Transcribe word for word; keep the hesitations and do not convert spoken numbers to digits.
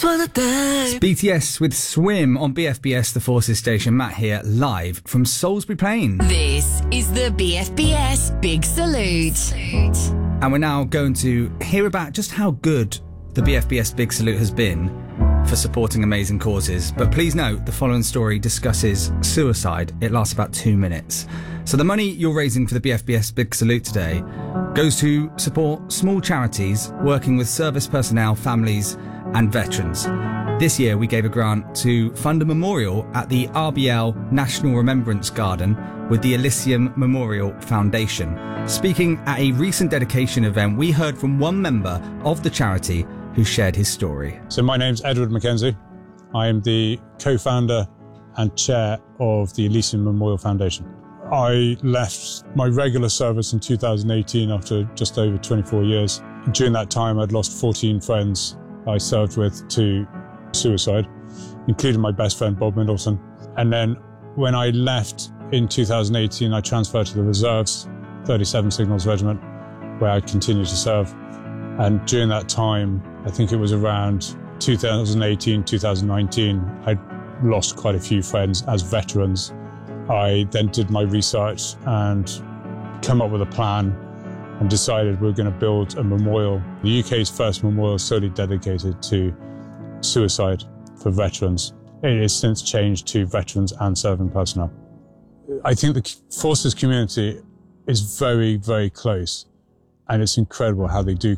just wanna die. It's B T S with Swim on B F B S, the Forces Station. Matt here, live from Salisbury Plain. This is the B F B S Big Salute. And we're now going to hear about just how good the B F B S Big Salute has been for supporting amazing causes. But please note, the following story discusses suicide. It lasts about two minutes. So the money you're raising for the B F B S Big Salute today goes to support small charities working with service personnel, families and veterans. This year we gave a grant to fund a memorial at the R B L National Remembrance Garden with the Elysium Memorial Foundation. Speaking at a recent dedication event, we heard from one member of the charity who shared his story. So my name's Edward Mackenzie. I am the co-founder and chair of the Elysium Memorial Foundation. I left my regular service in two thousand eighteen after just over twenty-four years. During that time, I'd lost fourteen friends I served with to suicide, including my best friend, Bob Middleton. And then when I left in two thousand eighteen, I transferred to the reserves, thirty-seven Signals Regiment, where I continued to serve. And during that time, I think it was around two thousand eighteen, two thousand nineteen, I lost quite a few friends as veterans. I then did my research and come up with a plan and decided we were going to build a memorial, the U K's first memorial solely dedicated to suicide for veterans. It has since changed to veterans and serving personnel. I think the Forces community is very, very close, and it's incredible how they do